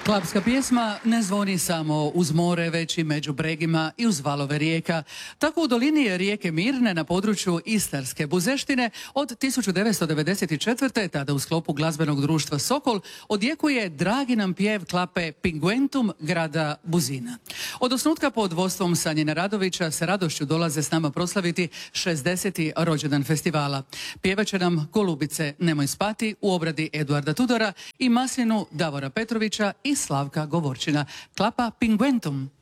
Klapska pjesma ne zvoni samo uz more, već i među bregima i uz valove rijeka. Tako u dolini rijeke Mirne na području Istarske Buzeštine od 1994. tada u sklopu glazbenog društva Sokol odjekuje dragi nam pjev klape Pinguentum grada Buzina. Od osnutka pod vodstvom Sanjina Radovića sa radošću dolaze s nama proslaviti 60. rođendan festivala. Pjevat će nam Golubice nemoj spati u obradi Eduarda Tudora i Maslinu Davora Petrovića i Slavka Govorčina. Klapa Pinguentum.